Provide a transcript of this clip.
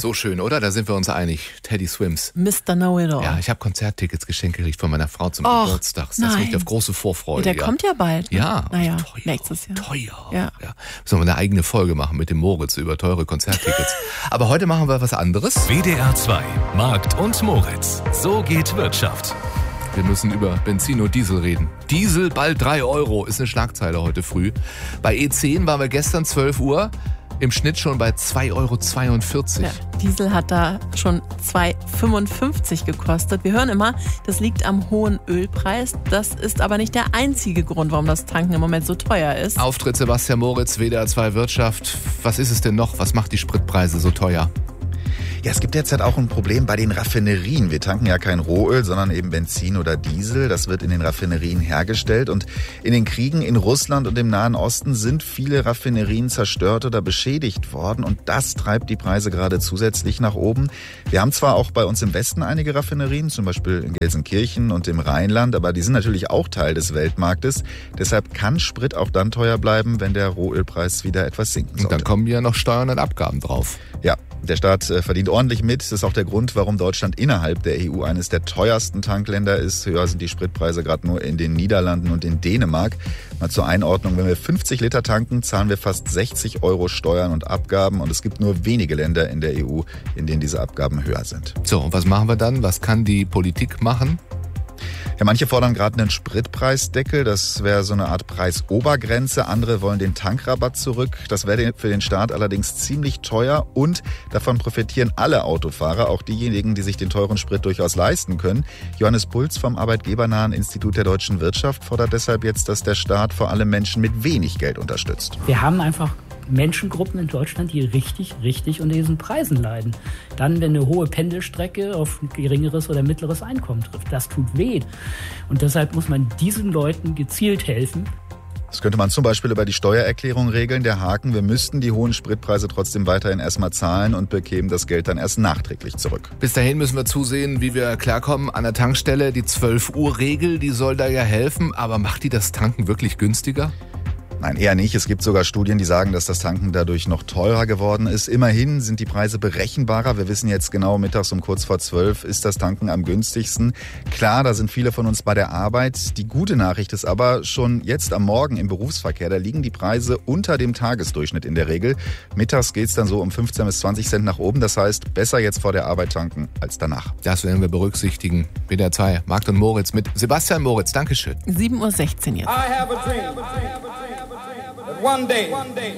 So schön, oder? Da sind wir uns einig. Teddy Swims. Mr. Know-It-All. Ja, ich habe Konzerttickets geschenkt gekriegt von meiner Frau zum Geburtstag. Das nein. liegt auf große Vorfreude. Der kommt ja bald. Ne? Ja, naja, teuer, nächstes Jahr. Teuer. Ja. Müssen wir eine eigene Folge machen mit dem Moritz über teure Konzerttickets. Aber heute machen wir was anderes. WDR 2, Markt und Moritz. So geht Wirtschaft. Wir müssen über Benzin und Diesel reden. Diesel bald 3 Euro ist eine Schlagzeile heute früh. Bei E10 waren wir gestern 12 Uhr. Im Schnitt schon bei 2,42 Euro. Ja, Diesel hat da schon 2,55 gekostet. Wir hören immer, das liegt am hohen Ölpreis. Das ist aber nicht der einzige Grund, warum das Tanken im Moment so teuer ist. Auftritt Sebastian Moritz, WDR 2 Wirtschaft. Was ist es denn noch? Was macht die Spritpreise so teuer? Ja, es gibt derzeit auch ein Problem bei den Raffinerien. Wir tanken ja kein Rohöl, sondern eben Benzin oder Diesel. Das wird in den Raffinerien hergestellt. Und in den Kriegen in Russland und im Nahen Osten sind viele Raffinerien zerstört oder beschädigt worden. Und das treibt die Preise gerade zusätzlich nach oben. Wir haben zwar auch bei uns im Westen einige Raffinerien, zum Beispiel in Gelsenkirchen und im Rheinland, aber die sind natürlich auch Teil des Weltmarktes. Deshalb kann Sprit auch dann teuer bleiben, wenn der Rohölpreis wieder etwas sinken sollte. Und dann kommen ja noch Steuern und Abgaben drauf. Ja, der Staat verdient ordentlich mit. Das ist auch der Grund, warum Deutschland innerhalb der EU eines der teuersten Tankländer ist. Höher sind die Spritpreise gerade nur in den Niederlanden und in Dänemark. Mal zur Einordnung, wenn wir 50 Liter tanken, zahlen wir fast 60 Euro Steuern und Abgaben. Und es gibt nur wenige Länder in der EU, in denen diese Abgaben höher sind. So, und was machen wir dann? Was kann die Politik machen? Ja, manche fordern gerade einen Spritpreisdeckel. Das wäre so eine Art Preisobergrenze. Andere wollen den Tankrabatt zurück. Das wäre für den Staat allerdings ziemlich teuer. Und davon profitieren alle Autofahrer, auch diejenigen, die sich den teuren Sprit durchaus leisten können. Johannes Bulz vom Arbeitgebernahen Institut der deutschen Wirtschaft fordert deshalb jetzt, dass der Staat vor allem Menschen mit wenig Geld unterstützt. Wir haben einfach Menschengruppen in Deutschland, die richtig unter diesen Preisen leiden. Dann, wenn eine hohe Pendelstrecke auf ein geringeres oder mittleres Einkommen trifft. Das tut weh. Und deshalb muss man diesen Leuten gezielt helfen. Das könnte man zum Beispiel über die Steuererklärung regeln. Der Haken, wir müssten die hohen Spritpreise trotzdem weiterhin erstmal zahlen und bekämen das Geld dann erst nachträglich zurück. Bis dahin müssen wir zusehen, wie wir klarkommen an der Tankstelle. Die 12-Uhr-Regel, die soll da ja helfen. Aber macht die das Tanken wirklich günstiger? Nein, eher nicht. Es gibt sogar Studien, die sagen, dass das Tanken dadurch noch teurer geworden ist. Immerhin sind die Preise berechenbarer. Wir wissen jetzt genau, mittags um kurz vor 12 ist das Tanken am günstigsten. Klar, da sind viele von uns bei der Arbeit. Die gute Nachricht ist aber, schon jetzt am Morgen im Berufsverkehr, da liegen die Preise unter dem Tagesdurchschnitt in der Regel. Mittags geht es dann so um 15 bis 20 Cent nach oben. Das heißt, besser jetzt vor der Arbeit tanken als danach. Das werden wir berücksichtigen. WDR 2, Markt und Moritz mit Sebastian Moritz. Dankeschön. 7:16 Uhr jetzt. I have a dream that one day